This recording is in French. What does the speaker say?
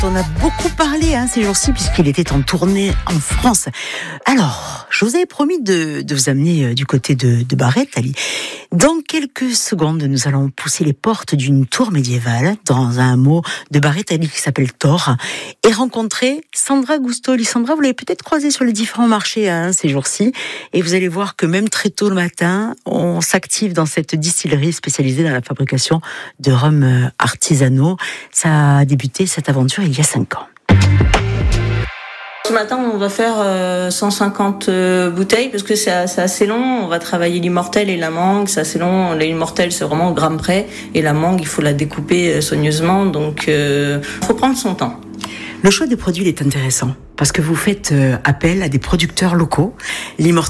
On a beaucoup parlé ces jours-ci puisqu'il était en tournée en France. Alors, je vous avais promis de vous amener du côté de Barrette, Ali. Dans quelques secondes, nous allons pousser les portes d'une tour médiévale dans un hameau de Barrette, Ali, qui s'appelle Thor, et rencontrer Sandra Gustoli. Sandra, vous l'avez peut-être croisée sur les différents marchés ces jours-ci, et vous allez voir que même très tôt le matin, on s'active dans cette distillerie spécialisée dans la fabrication de rhum artisanaux. Ça a débuté, cette aventure, il y a 5 ans. Ce matin, on va faire 150 bouteilles parce que c'est assez long. On va travailler l'immortel et la mangue. C'est assez long. L'immortel, c'est vraiment au gramme près. Et la mangue, il faut la découper soigneusement. Donc, faut prendre son temps. Le choix des produits est intéressant parce que vous faites appel à des producteurs locaux. L'immortel